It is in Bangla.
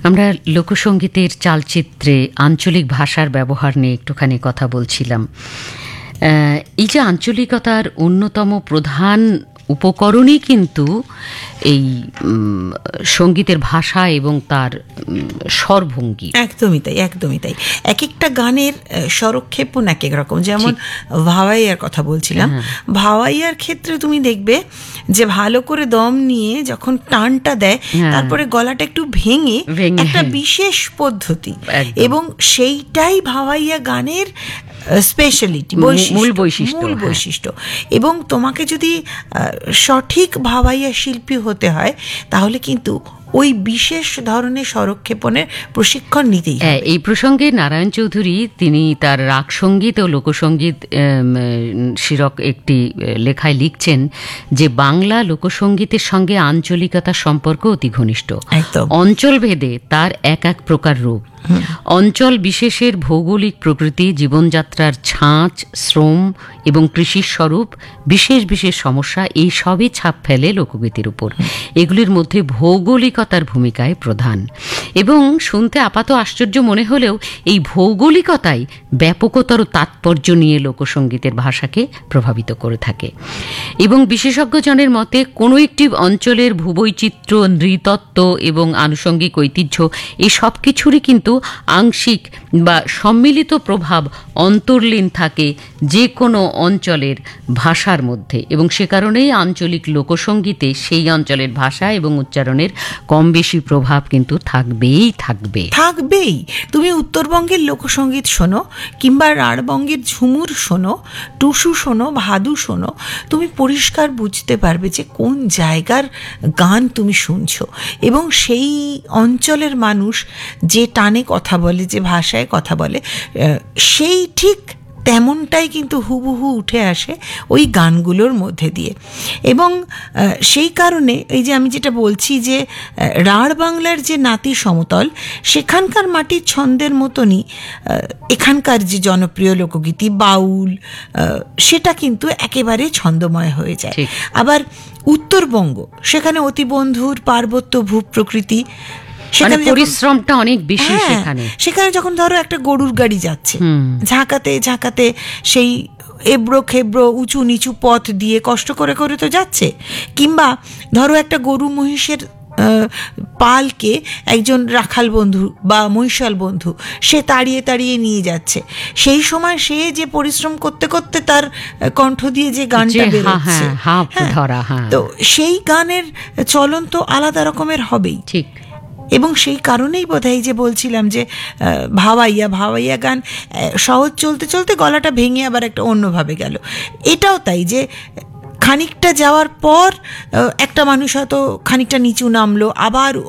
আমরা লোকসঙ্গীতের চালচিত্রে আঞ্চলিক ভাষার ব্যবহার নিয়ে একটুখানি কথা বলছিলাম। এই যে আঞ্চলিকতার অন্যতম প্রধান উপকরণই কিন্তু এই সঙ্গীতের ভাষা এবং তার স্বরভঙ্গি। একদমই তাই, একদমই তাই। এক একটা গানের স্বরক্ষেপণ এক এক রকম। যেমন ভাওয়াইয়ার কথা বলছিলাম, ভাওয়াইয়ার ক্ষেত্রে তুমি দেখবে যে ভালো করে দম নিয়ে যখন টানটা দেয়, তারপরে গলাটা একটু ভেঙে একটা বিশেষ পদ্ধতি, এবং সেইটাই ভাওয়াইয়া গানের স্পেশালিটি, মূল বৈশিষ্ট্য। এবং তোমাকে যদি সঠিক ভাওয়াইয়া শিল্পী হতে হয় তাহলে কিন্তু ওই বিশেষ ধরনের স্বরক্ষেপণের প্রশিক্ষণ নিতেই হবে। এই প্রসঙ্গে নারায়ণ চৌধুরী তিনি তার রাগ সঙ্গীত ও লোকসঙ্গীত শীর্ষক একটি লেখায় লিখছেন যে বাংলা লোকসঙ্গীতের সঙ্গে আঞ্চলিকতার সম্পর্ক অতি ঘনিষ্ঠ। অঞ্চলভেদে তার এক এক প্রকার রূপ, অঞ্চল বিশেষের ভৌগোলিক প্রকৃতি, জীবনযাত্রার ছাঁচ, শ্রম এবং কৃষির স্বরূপ, বিশেষ বিশেষ সমস্যা, এই সবই ছাপ ফেলে লোকগীতির উপর। এগুলির মধ্যে ভৌগোলিকতার ভূমিকায় প্রধান। এবং শুনতে আপাত আশ্চর্য মনে হলেও এই ভৌগোলিকতাই ব্যাপকতর তাৎপর্য নিয়ে লোকসঙ্গীতের ভাষাকে প্রভাবিত করে থাকে। এবং বিশেষজ্ঞজনের মতে কোনো একটি অঞ্চলের ভূবৈচিত্র্য, নৃতত্ত্ব এবং আনুষঙ্গিক ঐতিহ্য এই সব কিছুরই কিন্তু আংশিক বা সম্মিলিত প্রভাব অন্তর্লীন থাকে যে কোনো অঞ্চলের ভাষার মধ্যে, এবং সে কারণেই আঞ্চলিক লোকসঙ্গীতে সেই অঞ্চলের ভাষা এবং উচ্চারণের কম বেশি প্রভাব কিন্তু থাকবেই। তুমি উত্তরবঙ্গের লোকসঙ্গীত শোনো, কিংবা রাঢ়বঙ্গের ঝুমুর শোনো, টুসু শোনো, ভাদু শোনো, তুমি পরিষ্কার বুঝতে পারবে যে কোন জায়গার গান তুমি শুনছো, এবং সেই অঞ্চলের মানুষ যে টানে কথা বলে, যে ভাষায় কথা বলে, সেই ঠিক তেমনটাই কিন্তু হুবহু উঠে আসে ওই গানগুলোর মধ্যে দিয়ে। এবং সেই কারণে এই যে আমি যেটা বলছি যে রাঢ় বাংলার যে নাতি সমতল, সেখানকার মাটির ছন্দের মতনই এখানকার যে জনপ্রিয় লোকগীতি বাউল, সেটা কিন্তু একেবারে ছন্দময় হয়ে যায়। আবার উত্তরবঙ্গ, সেখানে অতিবন্ধুর পার্বত্য ভূপ্রকৃতি, পরিশ্রমটা অনেক বেশি। সেখানে যখন ধরো একটা গরুর গাড়ি যাচ্ছে ঝাঁকাতে ঝাঁকাতে, সেই এবড়ো খেবড়ো উঁচু নিচু পথ দিয়ে কষ্ট করে করে তো যাচ্ছে, কিংবা ধরো একটা গরু মহিষের পালকে একজন রাখাল বন্ধু বা মহিষাল বন্ধু সে তাড়িয়ে তাড়িয়ে নিয়ে যাচ্ছে, সেই সময় সে যে পরিশ্রম করতে করতে তার কণ্ঠ দিয়ে যে গানটা বেরোচ্ছে, তো সেই গানের চলন তো আলাদা রকমের হবেই। ঠিক। এবং সেই কারণেই বোধহয় যে বলছিলাম যে ভাওয়াইয়া গান সহজ চলতে চলতে গলাটা ভেঙে আবার একটা অন্যভাবে গেল। এটাও তাই, যে খানিকটা যাওয়ার পর একটা মানুষ হয়তো খানিকটা নিচু নামলো, আবার